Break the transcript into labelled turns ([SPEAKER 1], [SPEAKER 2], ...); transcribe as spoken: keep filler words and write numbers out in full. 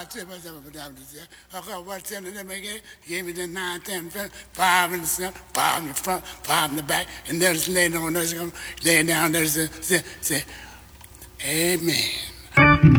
[SPEAKER 1] tip us up and down this year. Okay, what's ten of them again? Gave me the nine, ten, five in the front, five in the front, five in the back, and there's laying on, there's laying down, there's a, say, say, amen.